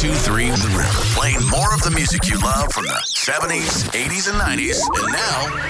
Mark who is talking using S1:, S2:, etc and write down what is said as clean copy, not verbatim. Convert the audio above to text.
S1: 102.3 The River. Playing more of the music you love from the 70s, 80s, and 90s. And now,